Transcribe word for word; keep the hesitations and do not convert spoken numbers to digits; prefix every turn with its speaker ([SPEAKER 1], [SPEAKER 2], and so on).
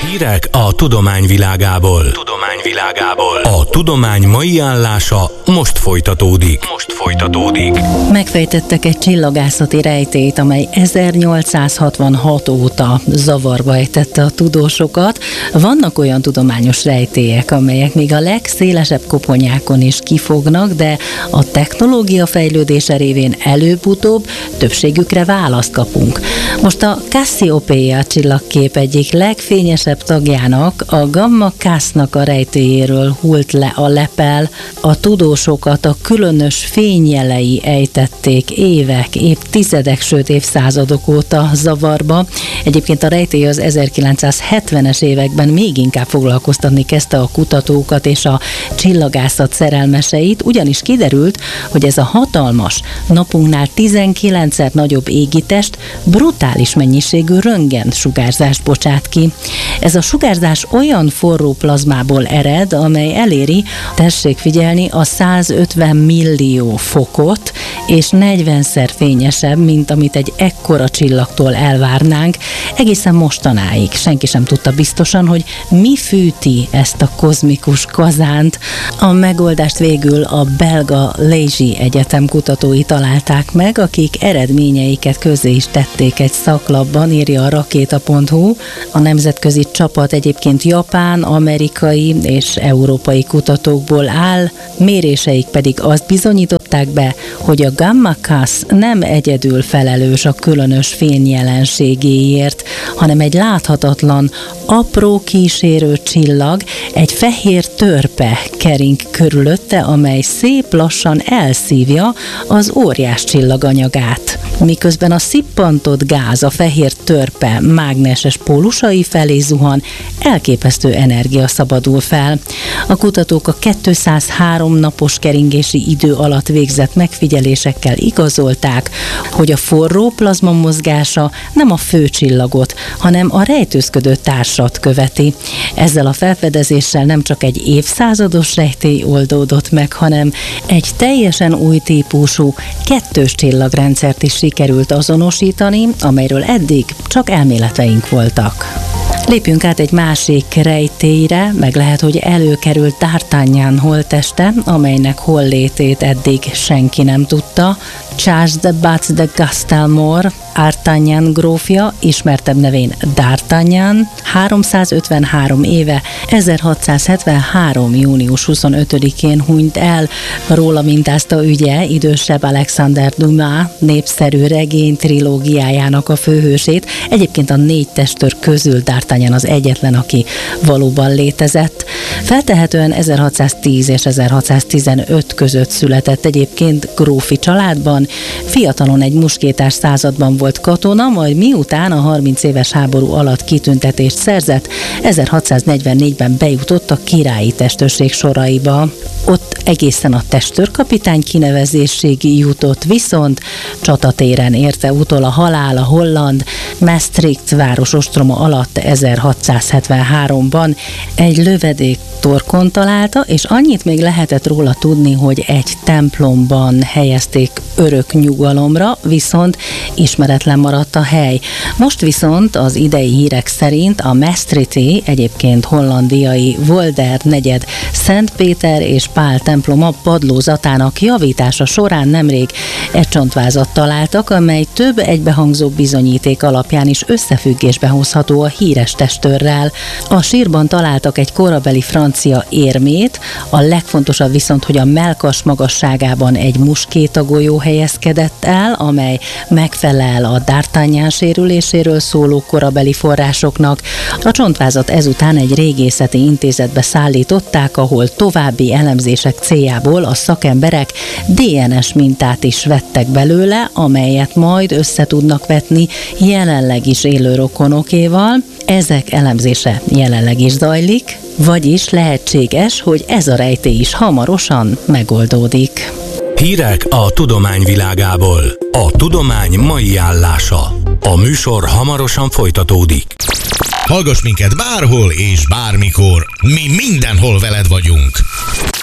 [SPEAKER 1] Hírek a tudomány világából. Tudomány világából. A tudomány mai állása most folytatódik. Most folytatódik.
[SPEAKER 2] Megfejtettek egy csillagászati rejtélyt, amely ezernyolcszázhatvanhat óta zavarba ejtette a tudósokat. Vannak olyan tudományos rejtélyek, amelyek még a legszélesebb koponyákon is kifognak, de a technológia fejlődése révén előbb-utóbb többségükre választ kapunk. Most a Cassiopeia csillagkép egyik legfényesebb tagjának, a Gamma Cassnak a rejtélyéről hult le a lepel. A tudósokat a különös fényjelei ejtették évek, évtizedek, sőt évszázadok óta zavarba. Egyébként a rejtély az ezerkilencszázhetvenes években még inkább foglalkoztatni kezdte a kutatókat és a csillagászat szerelmeseit, ugyanis kiderült, hogy ez a hatalmas, napunknál tizenkilencszer nagyobb égitest brutális mennyiségű röntgen sugárzást bocsát ki. Ez a sugárzás olyan forró plazmából ered, amely eléri, tessék figyelni, a százötven millió fokot, és negyvenszer fényesebb, mint amit egy ekkora csillagtól elvárnánk. Egészen mostanáig senki sem tudta biztosan, hogy mi fűti ezt a kozmikus kazánt. A megoldást végül a belga Liège Egyetem kutatói találták meg, akik eredményeiket közzé is tették egy szaklapban, írja a rakéta pont hu. A nemzetközi csapat egyébként japán, amerikai és európai kutatókból áll, méréseik pedig azt bizonyították be, hogy a Gamma Cass nem egyedül felelős a különös fényjelenségéért, hanem egy láthatatlan, apró kísérő csillag, egy fehér törpe kering körülötte, amely szép lassan elszívja az óriás csillaganyagát. Miközben a szippantott gáz a fehér törpe mágneses pólusai felé zuhan, elképesztő energia szabadul fel. A kutatók a kétszázhárom napos keringési idő alatt végzett megfigyelésekkel igazolták, hogy a forró plazma mozgása nem a főcsillagot, hanem a rejtőzködő társat követi. Ezzel a felfedezéssel nem csak egy évszázados rejtély oldódott meg, hanem egy teljesen új típusú kettős csillagrendszert is sikerült azonosítani, amelyről eddig csak elméleteink voltak. Lépjünk át egy másik rejtélyre, meg lehet, hogy előkerült D'Artagnan holtteste, amelynek hollétét eddig senki nem tudta. Charles de Batz de Castelmore, Artagnan grófja, ismertebb nevén D'Artagnan, háromszázötvenhárom éve, ezerhatszázhetvenhárom. június huszonötödikén hunyt el. Róla mintázta ügye idősebb Alexander Dumas népszerű regény trilógiájának a főhősét. Egyébként a négy testőr közül D'Artagnan az egyetlen, aki valóban létezett. Feltehetően ezerhatszáztíz és ezerhatszáztizenöt között született egyébként grófi családban. Fiatalon egy muskétás században volt katona, majd miután a harminc éves háború alatt kitüntetést szerzett, ezerhatszáznegyvennégyben bejutott a királyi testőrség soraiba. Ott egészen a testőrkapitány kinevezésig jutott, viszont csatatéren érte utol a halál a holland Maastricht város ostroma alatt ezerhatszázhetvenháromban. Egy lövedék torkon találta, és annyit még lehetett róla tudni, hogy egy templomban helyezték örök nyugalomra, viszont ismeretlen maradt a hely. Most viszont az idei hírek szerint a Maastrichti, egyébként hollandiai Wolder negyed Szent Péter és Pál temploma padlózatának javítása során nemrég egy csontvázat találtak, amely több egybehangzó bizonyíték alapján is összefüggésbe hozható a híres testőrrel. A sírban találtak egy korabeli francia érmét, a legfontosabb viszont, hogy a mellkas magasságában egy muskétagolyó helyezkedett el, amely megfelel a D'Artagnan sérüléséről szóló korabeli forrásoknak. A csontvázat ezután egy régészeti intézetbe szállították, ahol további elemzések céljából a szakemberek dé en es mintát is vettek belőle, amelyet majd össze tudnak vetni jelenleg is élő rokonokéval. Ezek elemzése jelenleg is zajlik, vagyis lehetséges, hogy ez a rejtély is hamarosan megoldódik.
[SPEAKER 1] Hírek a tudomány világából. A tudomány mai állása. A műsor hamarosan folytatódik.
[SPEAKER 3] Hallgass minket bárhol és bármikor. Mi mindenhol veled vagyunk.